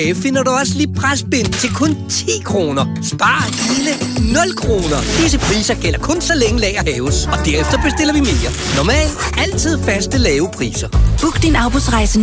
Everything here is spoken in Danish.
finder du også lige presbind til kun 10 kroner. Spar hele 0 kroner. Disse priser gælder kun så længe lager hæves, og derefter bestiller vi mere. Normalt altid faste lave priser. Book din afbudsrejse